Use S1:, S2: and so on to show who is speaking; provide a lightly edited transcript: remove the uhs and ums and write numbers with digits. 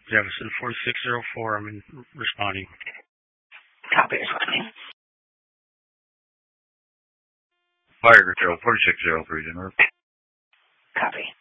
S1: Jefferson 4604. I'm responding.
S2: Copy, responding.
S3: Fire Control 4603, Denver.
S2: Copy.